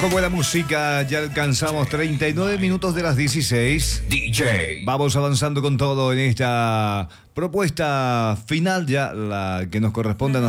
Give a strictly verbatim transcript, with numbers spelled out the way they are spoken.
Con buena música, ya alcanzamos treinta y nueve minutos de las dieciséis. D J. Vamos avanzando con todo en esta propuesta final, ya la que nos corresponde a